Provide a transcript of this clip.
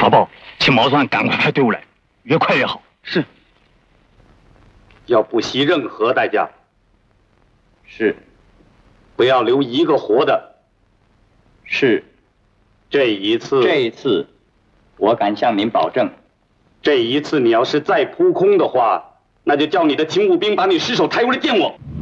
法宝，请毛算赶快派队伍来，越快越好。 是。 要不惜任何代价。 是。 不要留一个活的。 是。 这一次， 我敢向您保证。 这一次你要是再扑空的话，那就叫你的勤务兵把你尸首抬过来见我。